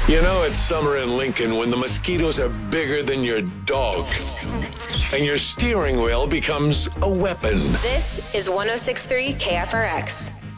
You know it's summer in Lincoln when the mosquitoes are bigger than your dog. And your steering wheel becomes a weapon. This is 106.3 KFRX.